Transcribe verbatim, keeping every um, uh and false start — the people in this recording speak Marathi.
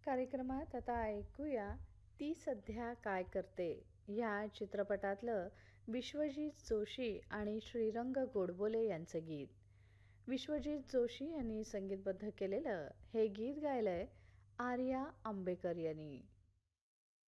कार्यक्रमात आता ऐकूया ती सध्या काय करते ह्या चित्रपटातलं विश्वजित जोशी आणि श्रीरंग गोडबोले यांचं गीत. विश्वजित जोशी यांनी संगीतबद्ध केलेलं हे गीत गायलंय आर्या आंबेकर यांनी.